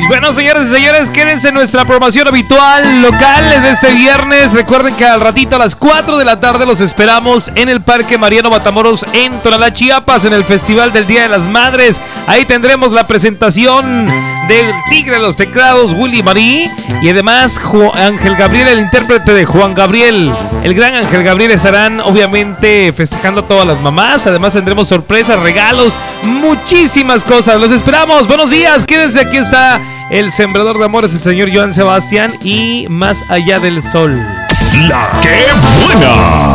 Y bueno, señores y señores, quédense en nuestra programación habitual local de este viernes. Recuerden que al ratito a las 4 de la tarde los esperamos en el Parque Mariano Matamoros en Tonalá, Chiapas, en el Festival del Día de las Madres. Ahí tendremos la presentación del Tigre de los Teclados, Willy Marí, y además Ángel Gabriel, el intérprete de Juan Gabriel, el gran Ángel Gabriel, estarán obviamente festejando a todas las mamás. Además tendremos sorpresas, regalos, muchísimas cosas. Los esperamos. Buenos días, quédense, aquí está el sembrador de amores, el señor Joan Sebastián y Más Allá del Sol. La que buena.